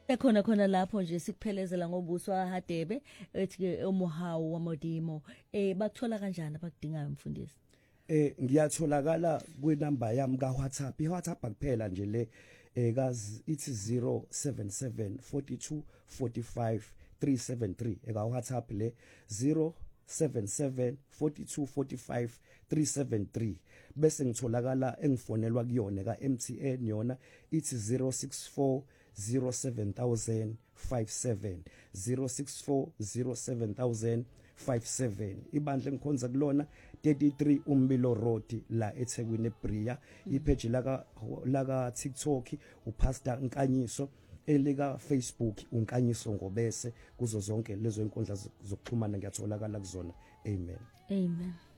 khona lapho nje sikuphelezela ngobuso waHadebe ethi ke umuhawu wamodimo bakuthola kanjani abakudingayo mfundisi? Ngiyatholakala kwinamba yami ka WhatsApp. iWhatsApp akuphela nje le ithi 077 42 45 373 eka WhatsApp le 077 42 45 373 bese ngitholakala engifonelwa kuyona ka MTN yona ithi 064 0700057 064 0700057 ibandla engikhonza kulona 33 Umbilo Road la eThekwini eBria ipage laka TikTok uPastor Nkanyiso elika Facebook uNkanyiso Ngobese kuzo zonke lezo inkundla zokuxhumana ngiyatholakala kuzona. Amen.